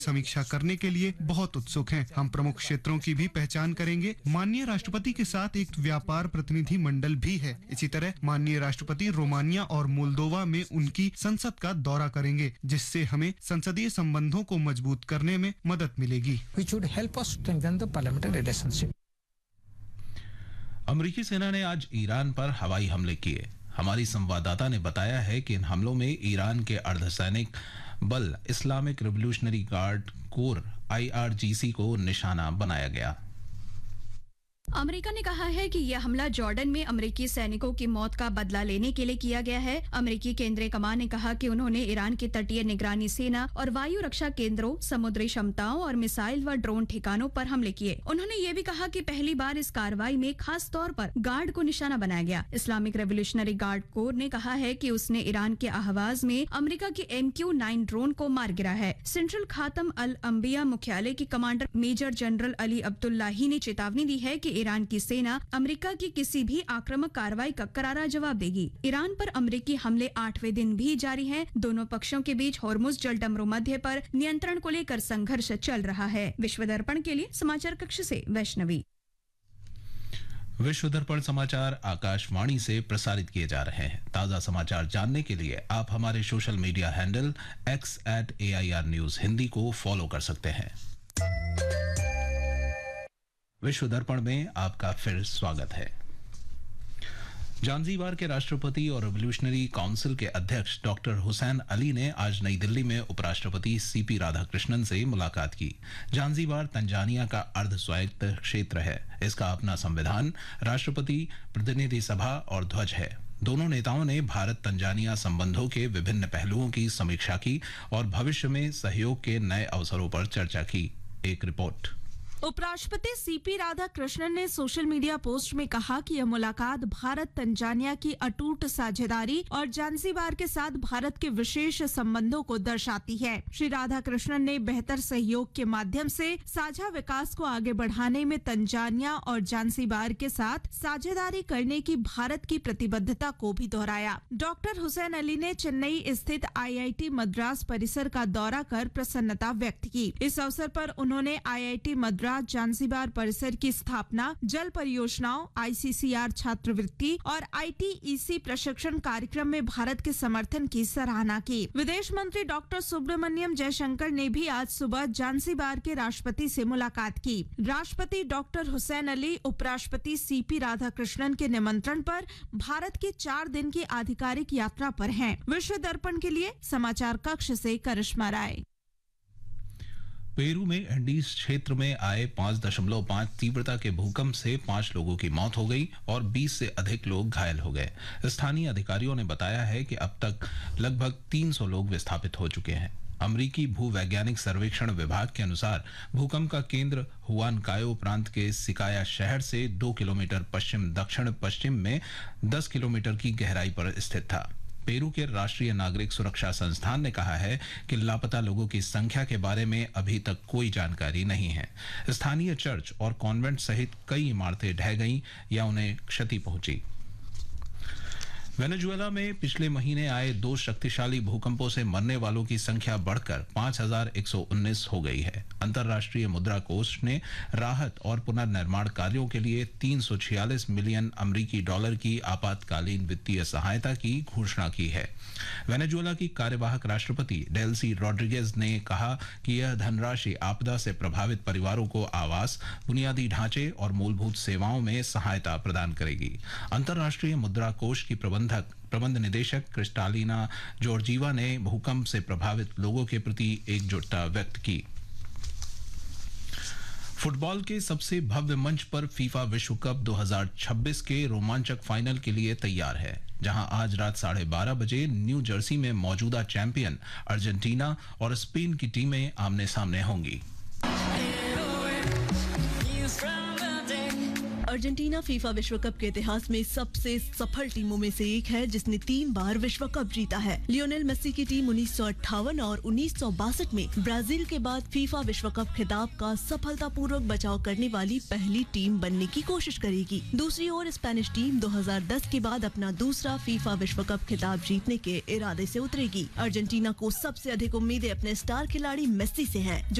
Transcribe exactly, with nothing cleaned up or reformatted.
समीक्षा करने के लिए बहुत उत्सुक हैं। हम प्रमुख क्षेत्रों की भी पहचान करेंगे। माननीय राष्ट्रपति के साथ एक व्यापार प्रतिनिधि मंडल भी है। इसी तरह माननीय राष्ट्रपति रोमानिया और मोल्दोवा में उनकी संसद का दौरा करेंगे, जिससे हमें संसदीय संबंधों को मजबूत करने में मदद मिलेगी। Which would help us strengthen the parliamentary relationship. अमेरिकी सेना ने आज ईरान पर हवाई हमले किए। हमारी संवाददाता ने बताया है कि इन हमलों में ईरान के अर्धसैनिक बल Islamic revolutionary guard core I R G सी को निशाना बनाया गया। अमेरिका ने कहा है कि यह हमला जॉर्डन में अमेरिकी सैनिकों की मौत का बदला लेने के लिए किया गया है। अमेरिकी केंद्रीय कमान ने कहा कि उन्होंने ईरान की तटीय निगरानी सेना और वायु रक्षा केंद्रों, समुद्री क्षमताओं और मिसाइल व ड्रोन ठिकानों पर हमले किए। उन्होंने ये भी कहा कि पहली बार इस कार्रवाई में खास तौर पर गार्ड को निशाना बनाया गया। इस्लामिक रेवोल्यूशनरी गार्ड कोर ने कहा है कि उसने ईरान के अहवाज में अमेरिका की एम क्यू नाइन ड्रोन को मार गिरा है। सेंट्रल खातम अल अंबिया मुख्यालय की commander major general Ali Abdullahi ने चेतावनी दी है कि ईरान की सेना अमेरिका की किसी भी आक्रामक कार्रवाई का करारा जवाब देगी। ईरान पर अमेरिकी हमले आठवें दिन भी जारी हैं। दोनों पक्षों के बीच होर्मुज जलडमरू मध्य पर नियंत्रण को लेकर संघर्ष चल रहा है। विश्व दर्पण के लिए समाचार कक्ष से वैष्णवी। विश्व दर्पण समाचार आकाशवाणी से प्रसारित किए जा रहे हैं। ताजा समाचार जानने के लिए आप हमारे social media handle x eight A I R news Hindi को फॉलो कर सकते हैं। विश्व दर्पण में आपका फिर स्वागत है। जांजीबार के राष्ट्रपति और रिवॉल्यूशनरी काउंसिल के अध्यक्ष डॉक्टर हुसैन अली ने आज नई दिल्ली में उपराष्ट्रपति सीपी राधाकृष्णन से मुलाकात की। जांजीबार तंजानिया का अर्ध स्वायत्त क्षेत्र है। इसका अपना संविधान, राष्ट्रपति, प्रतिनिधि सभा और ध्वज है। दोनों नेताओं ने भारत तंजानिया संबंधों के विभिन्न पहलुओं की समीक्षा की और भविष्य में सहयोग के नए अवसरों पर चर्चा की। एक रिपोर्ट। उपराष्ट्रपति सीपी राधाकृष्णन ने सोशल मीडिया पोस्ट में कहा कि यह मुलाकात भारत तंजानिया की अटूट साझेदारी और जांजीबार के साथ भारत के विशेष संबंधों को दर्शाती है। श्री राधाकृष्णन ने बेहतर सहयोग के माध्यम से साझा विकास को आगे बढ़ाने में तंजानिया और जांजीबार के साथ साझेदारी करने की भारत की प्रतिबद्धता को भी दोहराया। डॉक्टर हुसैन अली ने चेन्नई स्थित आई आई टी मद्रास परिसर का दौरा कर प्रसन्नता व्यक्त की। इस अवसर पर उन्होंने आई आई टी मद्रास जांजीबार परिसर की स्थापना, जल परियोजनाओं, आई सी सी आर छात्रवृत्ति और आई टी ई सी प्रशिक्षण कार्यक्रम में भारत के समर्थन की सराहना की। विदेश मंत्री डॉक्टर सुब्रमण्यम जयशंकर ने भी आज सुबह जांजीबार के राष्ट्रपति से मुलाकात की। राष्ट्रपति डॉक्टर हुसैन अली उपराष्ट्रपति सीपी राधाकृष्णन के निमंत्रण पर भारत की चार दिन की आधिकारिक यात्रा पर हैं। विश्व दर्पण के लिए समाचार कक्ष से करिश्मा राय। पेरू में एंडीज क्षेत्र में आए पाँच दशमलव पाँच तीव्रता के भूकंप से पांच लोगों की मौत हो गई और बीस से अधिक लोग घायल हो गए। स्थानीय अधिकारियों ने बताया है कि अब तक लगभग तीन सौ लोग विस्थापित हो चुके हैं। अमेरिकी भूवैज्ञानिक सर्वेक्षण विभाग के अनुसार भूकंप का केंद्र हुआनकायो प्रांत के सिकाया शहर से दो किलोमीटर पश्चिम दक्षिण पश्चिम में दस किलोमीटर की गहराई पर स्थित था। पेरू के राष्ट्रीय नागरिक सुरक्षा संस्थान ने कहा है कि लापता लोगों की संख्या के बारे में अभी तक कोई जानकारी नहीं है। स्थानीय चर्च और कॉन्वेंट सहित कई इमारतें ढह गईं या उन्हें क्षति पहुंची। वेनेजुएला में पिछले महीने आए दो शक्तिशाली भूकंपों से मरने वालों की संख्या बढ़कर पाँच हजार एक सौ उन्नीस हो गई है। अंतर्राष्ट्रीय मुद्रा कोष ने राहत और पुनर्निर्माण कार्यों के लिए तीन सौ छियालीस मिलियन अमेरिकी डॉलर की आपातकालीन वित्तीय सहायता की घोषणा की है। वेनेजुएला की कार्यवाहक राष्ट्रपति डेल्सी रॉड्रिगेज ने कहा कि यह धनराशि आपदा से प्रभावित परिवारों को आवास, बुनियादी ढांचे और मूलभूत सेवाओं में सहायता प्रदान करेगी। अंतर्राष्ट्रीय मुद्रा कोष की प्रबंधक प्रबंध निदेशक क्रिस्टालिना जॉर्जीवा ने भूकंप से प्रभावित लोगों के प्रति एकजुटता व्यक्त की। फुटबॉल के सबसे भव्य मंच पर फीफा विश्व कप दो हज़ार छब्बीस के रोमांचक फाइनल के लिए तैयार है, जहां आज रात साढ़े बारह बजे न्यू जर्सी में मौजूदा चैंपियन अर्जेंटीना और स्पेन की टीमें आमने सामने होंगी। अर्जेंटीना फीफा विश्व कप के इतिहास में सबसे सफल टीमों में से एक है, जिसने तीन बार विश्व कप जीता है। लियोनेल मेसी की टीम उन्नीस सौ अट्ठावन और उन्नीस सौ बासठ में ब्राजील के बाद फीफा विश्व कप खिताब का सफलतापूर्वक बचाव करने वाली पहली टीम बनने की कोशिश करेगी। दूसरी ओर स्पेनिश टीम दो हज़ार दस के बाद अपना दूसरा फीफा विश्व कप खिताब जीतने के इरादे से उतरेगी। अर्जेंटीना को सबसे अधिक उम्मीदें अपने स्टार खिलाड़ी मेसी से हैं,